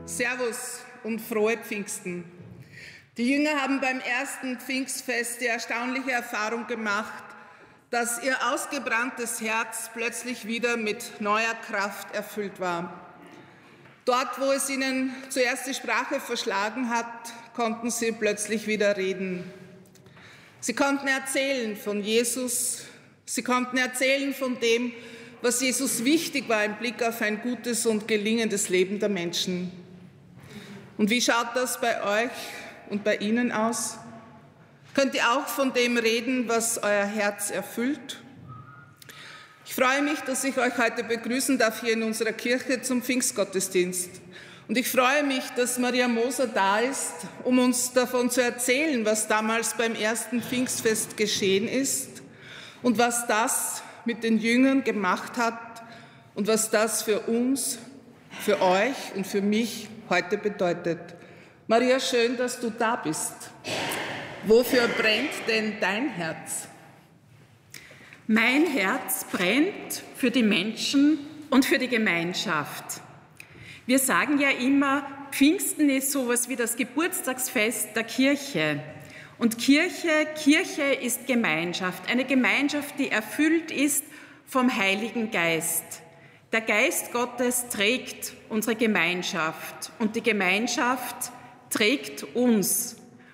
Servus und frohe Pfingsten. Die Jünger haben beim ersten Pfingstfest die erstaunliche Erfahrung gemacht, dass ihr ausgebranntes Herz plötzlich wieder mit neuer Kraft erfüllt war. Dort, wo es ihnen zuerst die Sprache verschlagen hat, konnten sie plötzlich wieder reden. Sie konnten erzählen von Jesus, sie konnten erzählen von dem, was Jesus wichtig war im Blick auf ein gutes und gelingendes Leben der Menschen. Und wie schaut das bei euch und bei Ihnen aus? Könnt ihr auch von dem reden, was euer Herz erfüllt? Ich freue mich, dass ich euch heute begrüßen darf hier in unserer Kirche zum Pfingstgottesdienst. Und ich freue mich, dass Maria Moser da ist, um uns davon zu erzählen, was damals beim ersten Pfingstfest geschehen ist und was das mit den Jüngern gemacht hat und was das für uns, für euch und für mich heute bedeutet. Maria, schön, dass du da bist. Wofür brennt denn dein Herz? Mein Herz brennt für die Menschen und für die Gemeinschaft. Wir sagen ja immer, Pfingsten ist sowas wie das Geburtstagsfest der Kirche. Und Kirche ist Gemeinschaft, eine Gemeinschaft, die erfüllt ist vom Heiligen Geist. Der Geist Gottes trägt unsere Gemeinschaft und die Gemeinschaft trägt uns.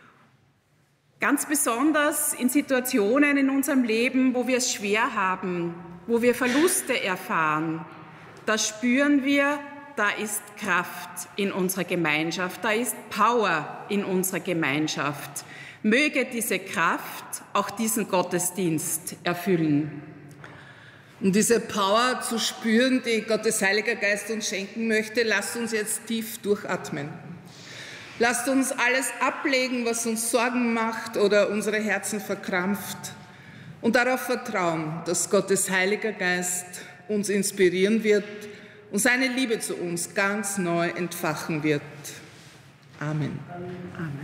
Ganz besonders in Situationen in unserem Leben, wo wir es schwer haben, wo wir Verluste erfahren, da spüren wir, da ist Kraft in unserer Gemeinschaft, da ist Power in unserer Gemeinschaft. Möge diese Kraft auch diesen Gottesdienst erfüllen. Um diese Power zu spüren, die Gottes Heiliger Geist uns schenken möchte, lasst uns jetzt tief durchatmen. Lasst uns alles ablegen, was uns Sorgen macht oder unsere Herzen verkrampft und darauf vertrauen, dass Gottes Heiliger Geist uns inspirieren wird und seine Liebe zu uns ganz neu entfachen wird. Amen. Amen.